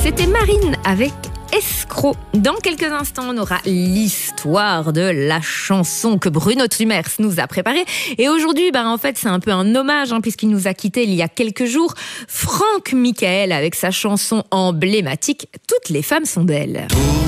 C'était Marine avec Escroc. Dans quelques instants, on aura l'histoire de la chanson que Bruno Trumers nous a préparée. Et aujourd'hui, en fait, c'est un peu un hommage, puisqu'il nous a quittés il y a quelques jours. Franck Michael avec sa chanson emblématique « Toutes les femmes sont belles ».